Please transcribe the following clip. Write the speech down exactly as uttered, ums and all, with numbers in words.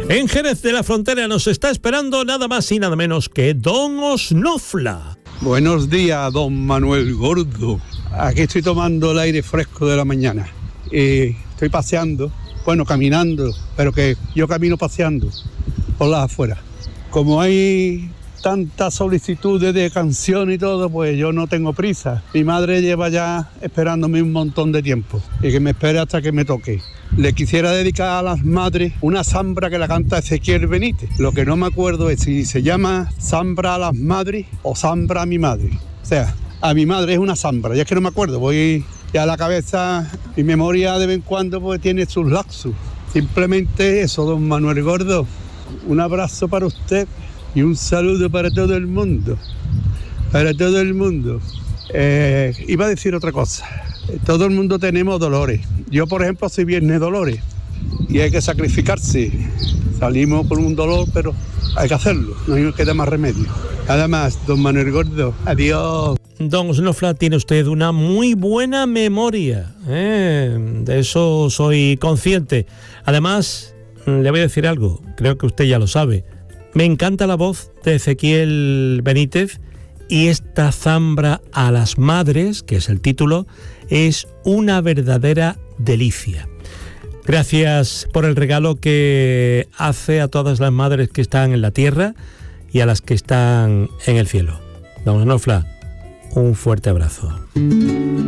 En Jerez de la Frontera nos está esperando nada más y nada menos que Don Osnofla. Buenos días, don Manuel Gordo. Aquí estoy tomando el aire fresco de la mañana. Eh, estoy paseando, bueno, caminando, pero que yo camino paseando por las afueras. Como hay tantas solicitudes de canción y todo, pues yo no tengo prisa. Mi madre lleva ya esperándome un montón de tiempo y que me espere hasta que me toque. Le quisiera dedicar a las madres una zambra que la canta Ezequiel Benítez. Lo que no me acuerdo es si se llama Zambra a las madres o Zambra a mi madre. O sea, a mi madre es una zambra, ya es que no me acuerdo, voy ya a la cabeza, mi memoria de vez en cuando pues tiene sus lapsus. Simplemente eso, don Manuel Gordo. Un abrazo para usted y un saludo para todo el mundo. Para todo el mundo. Eh, iba a decir otra cosa. Todo el mundo tenemos dolores. Yo, por ejemplo, soy Viernes Dolores y hay que sacrificarse. Salimos con un dolor, pero hay que hacerlo. No nos queda más remedio. Nada más, don Manuel Gordo. Adiós. Don Osnofla, tiene usted una muy buena memoria, ¿eh? De eso soy consciente. Además, le voy a decir algo, creo que usted ya lo sabe. Me encanta la voz de Ezequiel Benítez y esta zambra a las madres, que es el título, es una verdadera delicia. Gracias por el regalo que hace a todas las madres que están en la tierra y a las que están en el cielo. Don Osnofla, un fuerte abrazo.